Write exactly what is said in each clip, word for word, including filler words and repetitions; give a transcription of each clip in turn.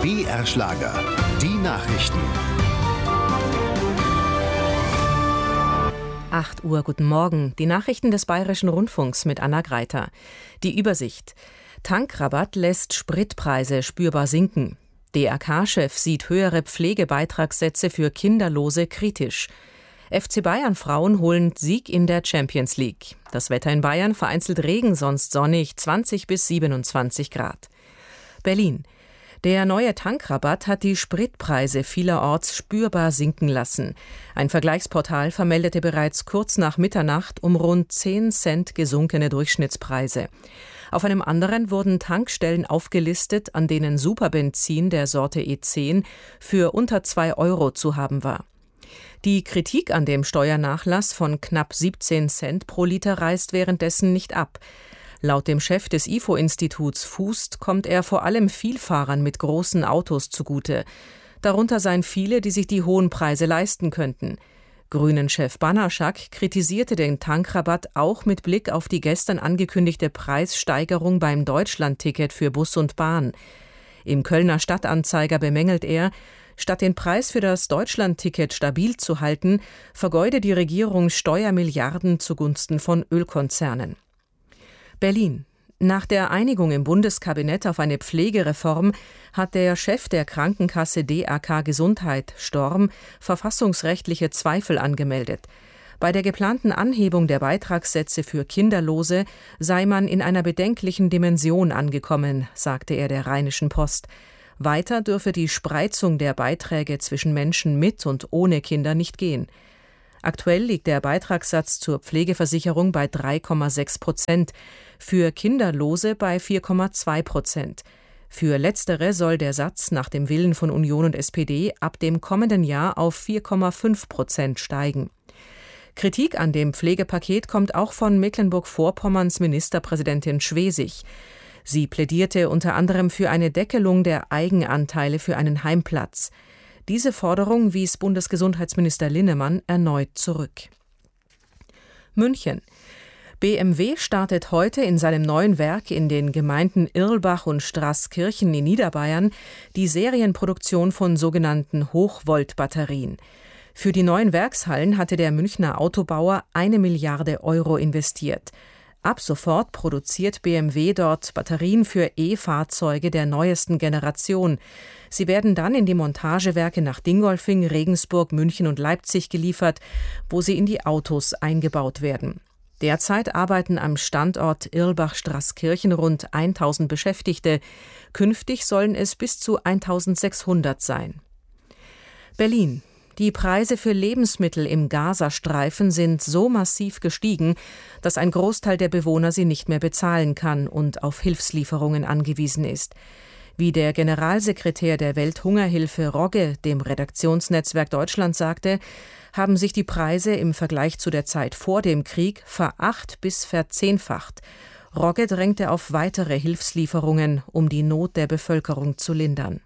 B R-Schlager. Die Nachrichten. acht Uhr, guten Morgen. Die Nachrichten des Bayerischen Rundfunks mit Anna Greiter. Die Übersicht. Tankrabatt lässt Spritpreise spürbar sinken. D R K-Chef sieht höhere Pflegebeitragssätze für Kinderlose kritisch. F C Bayern Frauen holen Sieg in der Champions League. Das Wetter in Bayern, vereinzelt Regen, sonst sonnig, zwanzig bis siebenundzwanzig Grad. Berlin. Der neue Tankrabatt hat die Spritpreise vielerorts spürbar sinken lassen. Ein Vergleichsportal vermeldete bereits kurz nach Mitternacht um rund zehn Cent gesunkene Durchschnittspreise. Auf einem anderen wurden Tankstellen aufgelistet, an denen Superbenzin der Sorte E zehn für unter zwei Euro zu haben war. Die Kritik an dem Steuernachlass von knapp siebzehn Cent pro Liter reißt währenddessen nicht ab. Laut dem Chef des I F O-Instituts Fußt kommt er vor allem Vielfahrern mit großen Autos zugute. Darunter seien viele, die sich die hohen Preise leisten könnten. Grünen-Chef Banaschak kritisierte den Tankrabatt auch mit Blick auf die gestern angekündigte Preissteigerung beim Deutschlandticket für Bus und Bahn. Im Kölner Stadtanzeiger bemängelt er, statt den Preis für das Deutschlandticket stabil zu halten, vergeude die Regierung Steuermilliarden zugunsten von Ölkonzernen. Berlin. Nach der Einigung im Bundeskabinett auf eine Pflegereform hat der Chef der Krankenkasse D R K Gesundheit, Storm, verfassungsrechtliche Zweifel angemeldet. Bei der geplanten Anhebung der Beitragssätze für Kinderlose sei man in einer bedenklichen Dimension angekommen, sagte er der Rheinischen Post. Weiter dürfe die Spreizung der Beiträge zwischen Menschen mit und ohne Kinder nicht gehen. Aktuell liegt der Beitragssatz zur Pflegeversicherung bei drei Komma sechs Prozent, für Kinderlose bei vier Komma zwei Prozent. Für Letztere soll der Satz nach dem Willen von Union und S P D ab dem kommenden Jahr auf vier Komma fünf Prozent steigen. Kritik an dem Pflegepaket kommt auch von Mecklenburg-Vorpommerns Ministerpräsidentin Schwesig. Sie plädierte unter anderem für eine Deckelung der Eigenanteile für einen Heimplatz. Diese Forderung wies Bundesgesundheitsminister Linnemann erneut zurück. München. B M W startet heute in seinem neuen Werk in den Gemeinden Irlbach und Straßkirchen in Niederbayern die Serienproduktion von sogenannten Hochvolt-Batterien. Für die neuen Werkshallen hatte der Münchner Autobauer eine Milliarde Euro investiert. Ab sofort produziert B M W dort Batterien für E-Fahrzeuge der neuesten Generation. Sie werden dann in die Montagewerke nach Dingolfing, Regensburg, München und Leipzig geliefert, wo sie in die Autos eingebaut werden. Derzeit arbeiten am Standort Irlbach-Straßkirchen rund tausend Beschäftigte. Künftig sollen es bis zu eintausendsechshundert sein. Berlin. Die Preise für Lebensmittel im Gazastreifen sind so massiv gestiegen, dass ein Großteil der Bewohner sie nicht mehr bezahlen kann und auf Hilfslieferungen angewiesen ist. Wie der Generalsekretär der Welthungerhilfe Rogge dem Redaktionsnetzwerk Deutschland sagte, haben sich die Preise im Vergleich zu der Zeit vor dem Krieg veracht- bis verzehnfacht. Rogge drängte auf weitere Hilfslieferungen, um die Not der Bevölkerung zu lindern.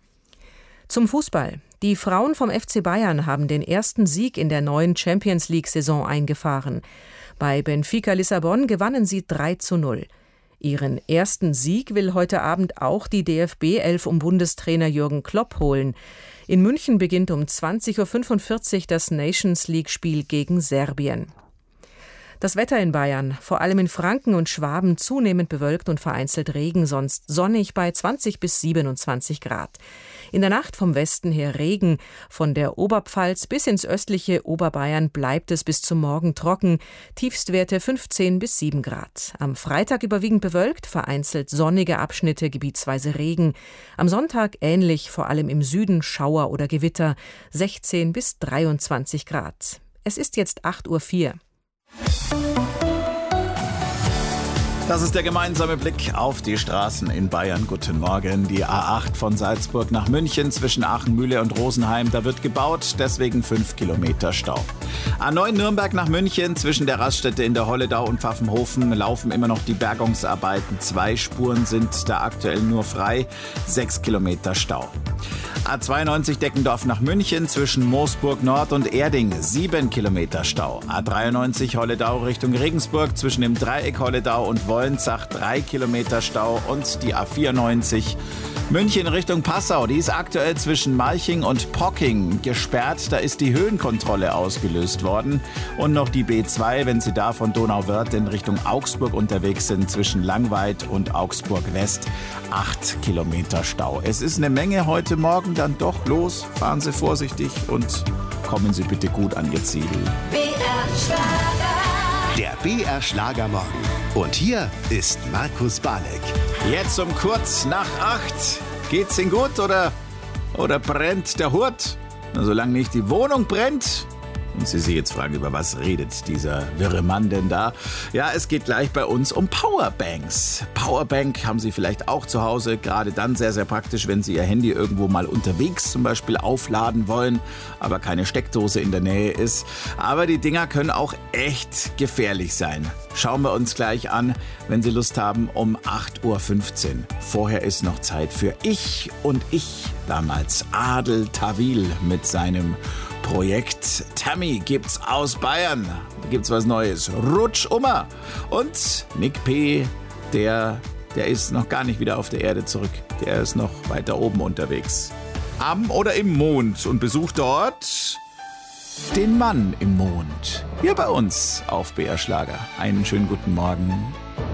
Zum Fußball. Die Frauen vom F C Bayern haben den ersten Sieg in der neuen Champions-League-Saison eingefahren. Bei Benfica Lissabon gewannen sie drei zu null. Ihren ersten Sieg will heute Abend auch die D F B-Elf um Bundestrainer Jürgen Klopp holen. In München beginnt um zwanzig Uhr fünfundvierzig das Nations-League-Spiel gegen Serbien. Das Wetter in Bayern, vor allem in Franken und Schwaben, zunehmend bewölkt und vereinzelt Regen, sonst sonnig bei zwanzig bis siebenundzwanzig Grad. In der Nacht vom Westen her Regen. Von der Oberpfalz bis ins östliche Oberbayern bleibt es bis zum Morgen trocken. Tiefstwerte fünfzehn bis sieben Grad. Am Freitag überwiegend bewölkt, vereinzelt sonnige Abschnitte, gebietsweise Regen. Am Sonntag ähnlich, vor allem im Süden Schauer oder Gewitter, sechzehn bis dreiundzwanzig Grad. Es ist jetzt acht Uhr vier. Das ist der gemeinsame Blick auf die Straßen in Bayern. Guten Morgen. Die A acht von Salzburg nach München zwischen Aachen-Mühle und Rosenheim. Da wird gebaut, deswegen fünf Kilometer Stau. A neun Nürnberg nach München zwischen der Raststätte in der Holledau und Pfaffenhofen laufen immer noch die Bergungsarbeiten. Zwei Spuren sind da aktuell nur frei. Sechs Kilometer Stau. A zweiundneunzig Deckendorf nach München zwischen Moosburg Nord und Erding. Sieben Kilometer Stau. A dreiundneunzig Holledau Richtung Regensburg zwischen dem Dreieck Holledau und Wollen. Drei Kilometer Stau und die A vierundneunzig München Richtung Passau, die ist aktuell zwischen Malching und Pocking gesperrt. Da ist die Höhenkontrolle ausgelöst worden. Und noch die B zwei, wenn Sie da von Donauwörth in Richtung Augsburg unterwegs sind, zwischen Langweid und Augsburg West. Acht Kilometer Stau. Es ist eine Menge heute Morgen dann doch los. Fahren Sie vorsichtig und kommen Sie bitte gut an Ihr Ziel. B R Schlager. Der B R Schlagermorgen. Und hier ist Markus Balek. Jetzt um kurz nach acht. Geht's Ihnen gut oder, oder brennt der Hut? Na, solange nicht die Wohnung brennt. Und Sie sich jetzt fragen, über was redet dieser wirre Mann denn da? Ja, es geht gleich bei uns um Powerbanks. Powerbank haben Sie vielleicht auch zu Hause. Gerade dann sehr, sehr praktisch, wenn Sie Ihr Handy irgendwo mal unterwegs zum Beispiel aufladen wollen, aber keine Steckdose in der Nähe ist. Aber die Dinger können auch echt gefährlich sein. Schauen wir uns gleich an, wenn Sie Lust haben, um acht Uhr fünfzehn. Vorher ist noch Zeit für Ich und Ich. Damals Adel Tawil mit seinem Projekt Tammy gibt's aus Bayern. Da gibt's was Neues. Rutsch ummer. Und Nick P., der, der ist noch gar nicht wieder auf der Erde zurück. Der ist noch weiter oben unterwegs. Am oder im Mond und besucht dort den Mann im Mond. Hier bei uns auf B R Schlager. Einen schönen guten Morgen.